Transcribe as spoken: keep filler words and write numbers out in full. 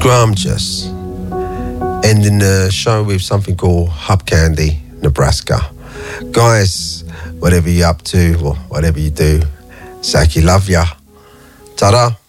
Scrumptious. Ending the show with something called Hub Candy, Nebraska. Guys, whatever you're up to or whatever you do, Saki, love ya. Ta-da.